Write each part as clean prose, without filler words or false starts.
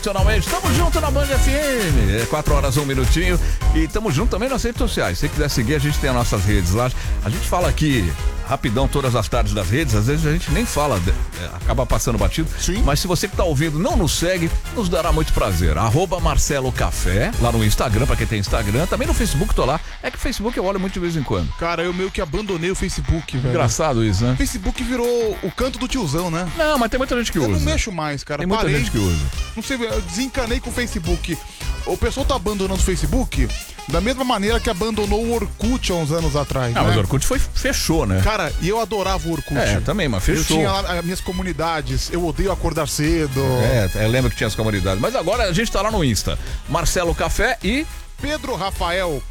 Estamos junto na Band FM, 4 horas, 1 minutinho. E estamos junto também nas redes sociais. Se você quiser seguir, a gente tem as nossas redes lá. A gente fala aqui rapidão todas as tardes das redes. Às vezes a gente nem fala, acaba passando batido. Sim. Mas se você que tá ouvindo não nos segue, nos dará muito prazer. @MarceloCafé, lá no Instagram, pra quem tem Instagram. Também no Facebook tô lá. É que o Facebook eu olho muito de vez em quando. Cara, eu meio que abandonei o Facebook, velho. Engraçado isso, né? O Facebook virou o canto do tiozão, né? Não, mas tem muita gente que Eu usa. não mexo mais, cara. Tem muita Parei. gente que usa. Não sei, eu desencanei com o Facebook. O pessoal tá abandonando o Facebook da mesma maneira que abandonou o Orkut há uns anos atrás, Ah, né? mas o Orkut fechou, né? Cara, e eu adorava o Orkut. É, também, mas Eu fechou. tinha lá as minhas comunidades. Eu odeio acordar cedo. Eu lembro que tinha as comunidades. Mas agora a gente tá lá no Insta. Marcelo Café e... Pedro Rafael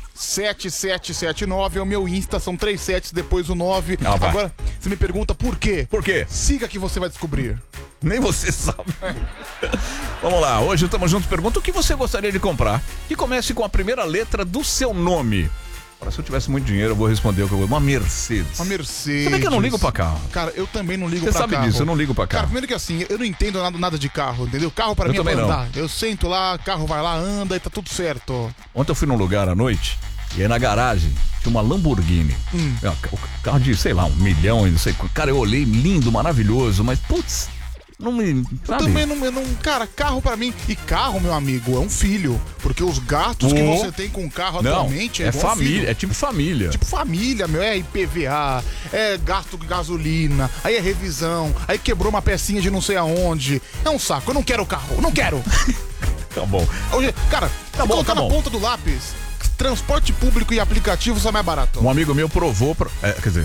7779 é o meu Insta, são 3 sets depois o 9. Ah, vai. Agora, você me pergunta por quê? Por quê? Siga que você vai descobrir. Nem você sabe. Vamos lá, hoje estamos juntos. Pergunta o que você gostaria de comprar. Que comece com a primeira letra do seu nome. Agora, se eu tivesse muito dinheiro, eu vou responder o que eu vou. Uma Mercedes. Uma Mercedes. Sabe que eu não ligo pra carro? Cara, eu também não ligo Você pra sabe carro. disso, eu não ligo pra Cara, carro. primeiro que assim, eu não entendo nada de carro, entendeu? Carro pra Eu mim é pra também não. andar. Eu sento lá, carro vai lá, anda e tá tudo certo. Ontem eu fui num lugar à noite e aí na garagem tinha uma Lamborghini. O carro de, sei lá, 1 milhão e não sei quanto. Cara, eu olhei, lindo, maravilhoso, mas putz, não me... Sabe? Eu também não. Cara, carro pra mim. E carro, meu amigo, é um filho. Porque os gastos que você tem com carro Não, atualmente é igual família, filho. é tipo família. Tipo família, meu, é IPVA, é gasto de gasolina, aí é revisão, aí quebrou uma pecinha de não sei aonde. É um saco, eu não quero carro, eu não quero. Tá bom. Hoje, cara, Tá bom, colocar tá na bom. ponta do lápis, transporte público e aplicativo sai mais barato. Um amigo meu provou, quer dizer,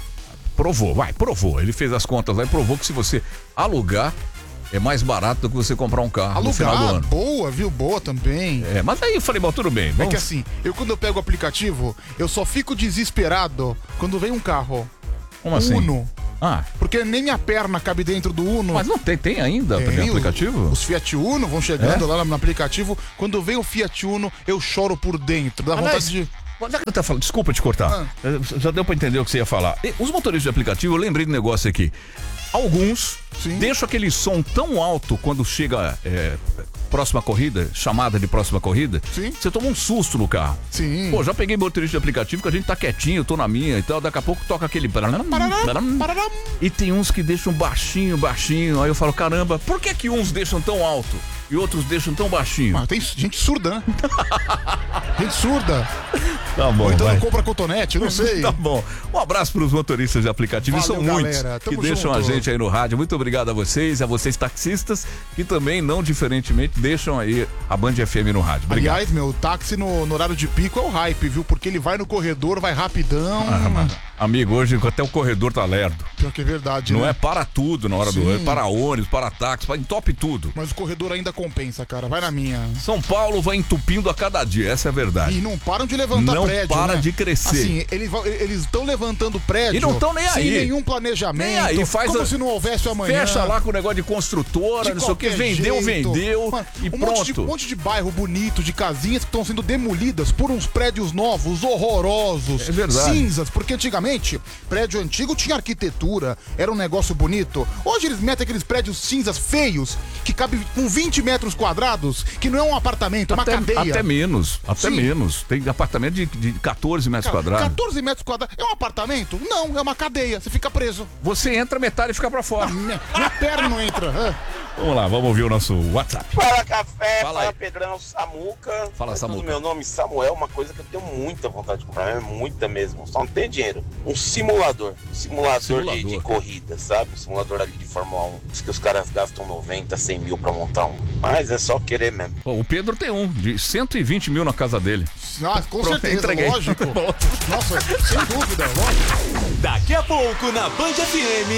provou. Ele fez as contas lá e provou que se você alugar, é mais barato do que você comprar um carro no final do Alugar, ano. boa, viu? Boa também. É, mas aí eu falei, bom, tudo bem. É Vamos... que assim, quando eu pego o aplicativo, eu só fico desesperado quando vem um carro. Como assim? Uno. Ah, Porque nem minha perna cabe dentro do Uno. mas não tem ainda Tem aplicativo? Os Fiat Uno vão chegando lá no aplicativo. Quando vem o Fiat Uno, eu choro por dentro. Dá Aliás, vontade de... já que você tá falando, desculpa te cortar. Já deu pra entender o que você ia falar. Os motoristas de aplicativo, eu lembrei do negócio aqui. Alguns Sim. deixam aquele som tão alto quando chega próxima corrida, chamada de próxima corrida. Sim. Você toma um susto no carro. Sim. Pô, já peguei motorista de aplicativo que a gente tá quietinho, eu tô na minha e tal, daqui a pouco toca aquele... Pararam. E tem uns que deixam baixinho, aí eu falo, caramba, por que uns deixam tão alto e outros deixam tão baixinho? Mas tem gente surda, né? Gente surda. Tá bom, Ou então vai. não compra cotonete, não sei. Tá bom. Um abraço pros motoristas de aplicativo. Valeu, São muitos galera. que Tamo deixam junto. a gente aí no rádio. Muito obrigado a vocês taxistas, que também, não diferentemente, deixam aí a Band FM no rádio. Obrigado. Aliás, meu, o táxi no horário de pico é o hype, viu? Porque ele vai no corredor, vai rapidão. Amigo, hoje até o corredor tá lerdo. Pior que é verdade, Não né? é para tudo na hora do... Sim. É para ônibus, para táxi, entope tudo. Mas o corredor ainda compensa, cara. Vai na minha. São Paulo vai entupindo a cada dia, essa é a verdade. E não param de levantar Não prédio, para né? de crescer. Assim, eles estão levantando prédio E não tão nem sem aí. nenhum planejamento. Nem aí, faz como a- se não houvesse amanhã. Fecha lá com o negócio de construtora, De não sei o que, qualquer vendeu, jeito. Mano, e um pronto. monte de bairro bonito, de casinhas que estão sendo demolidas por uns prédios novos, horrorosos, É verdade. cinzas, porque antigamente, prédio antigo tinha arquitetura, era um negócio bonito. Hoje eles metem aqueles prédios cinzas feios, que cabem com 20 metros quadrados, que não é um apartamento, é uma cadeia. Até menos. Sim. Tem apartamento de 14 metros Cara, quadrados. 14 metros quadrados. É um apartamento? Não, é uma cadeia. Você fica preso. Você entra, metade fica pra fora. Minha perna não entra. Vamos lá, vamos ouvir o nosso WhatsApp. Fala Café, Fala aí. fala Pedrão, Samuca. Fala, É tudo Samuca. Meu nome Samuel, uma coisa que eu tenho muita vontade de comprar, é muita mesmo, só não tem dinheiro. Um simulador de corrida, sabe? Um simulador ali de Fórmula 1. Diz que os caras gastam 90, 100 mil pra montar um. Mas é só querer mesmo. Pô, o Pedro tem um, de 120 mil na casa dele. Ah, com Pronto, certeza, entreguei. lógico. Nossa, sem dúvida, lógico. Daqui a pouco na Band FM.